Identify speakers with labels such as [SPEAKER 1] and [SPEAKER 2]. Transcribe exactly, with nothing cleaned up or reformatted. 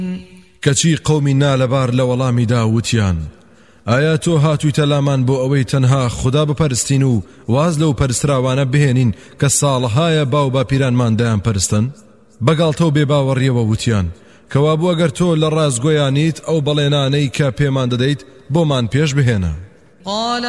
[SPEAKER 1] کەچی قەومی نالەبار لە وەڵامی داوتیان ئایا تۆ هاتوویتە لامان بۆ ئەوەی تەنها خوددا بپەرستین و واز لەو پەرستراوانە بهێنین کە ساڵەهایە باو باپیرانمان دایان پەرستن؟ بەگاڵتە و بێباوەڕیەوە وتیان کەوا بوو ئەگەر تۆ لە ڕازگۆیانیت ئەو بەڵێنانەی کە پێمان دەدەیت بۆمان پێش بهێنە.
[SPEAKER 2] قال